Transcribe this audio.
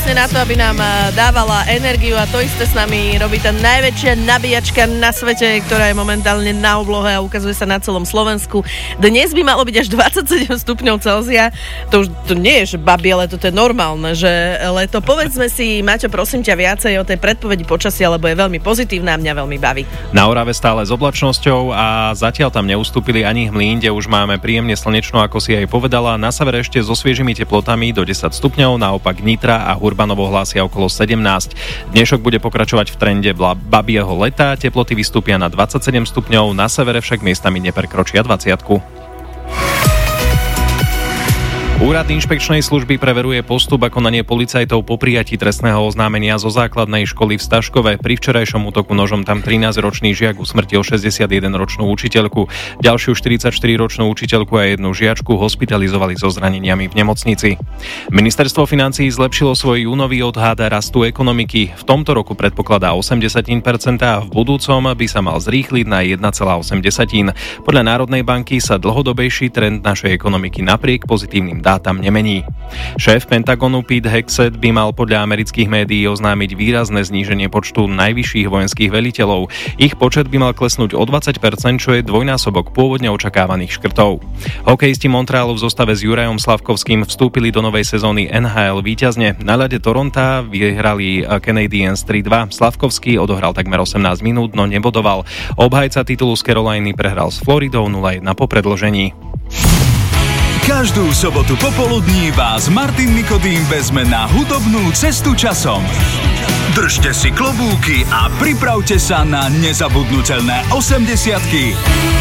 presne na to, aby nám dávala energiu a to isté s nami robí tá najväčšia nabíjačka na svete, ktorá je momentálne na oblohe a ukazuje sa na celom Slovensku. Dnes by malo byť až 27 stupňov Celzia. To nie je, že babi, ale to je normálne, že leto. Povedzme si, Maťo, prosím ťa viacej o tej predpovedi počasia, lebo je veľmi pozitívna a mňa veľmi baví. Na Orave stále s oblačnosťou a zatiaľ tam neustúpili ani Hmlín, kde už máme príjemne slnečno, ako si aj povedala. Na severe ešte so sviežimi teplotami do 10 stupňov, naopak Nitra a Hurbanovo hlásia okolo 17. Dnešok bude pokračovať v trende babieho leta, teploty vystúpia na 27 stupňov, na severe však miestami neprekročia 20. Úrad inšpekčnej služby preveruje postup a konanie policajtov po prijatí trestného oznámenia zo základnej školy v Staškove. Pri včerajšom útoku nožom tam 13-ročný žiak usmrtil 61-ročnú učiteľku. Ďalšiu 44-ročnú učiteľku a jednu žiačku hospitalizovali so zraneniami v nemocnici. Ministerstvo financií zlepšilo svoj júnový odhad rastu ekonomiky. V tomto roku predpokladá 0,8% a v budúcom by sa mal zrýchliť na 1,8%. Podľa Národnej banky sa dlhodobejší trend našej ekonomiky napriek pozitívnym dátam nemení. Šéf Pentagonu Pete Hegseth by mal podľa amerických médií oznámiť výrazné zníženie počtu najvyšších vojenských veliteľov. Ich počet by mal klesnúť o 20%, čo je dvojnásobok pôvodne očakávaných škrtov. Hokejisti Montrealu v zostave s Jurajom Slavkovským vstúpili do novej sezóny NHL víťazne. Na ľade Toronta vyhrali Canadiens 3-2. Slavkovský odohral takmer 18 minút, no nebodoval. Obhajca titulu z Caroliny prehral s Floridou 0-1 po predĺžení. Každú sobotu popoludní vás Martin Nikodým vezme na hudobnú cestu časom. Držte si klobúky a pripravte sa na nezabudnutelné 80-ky.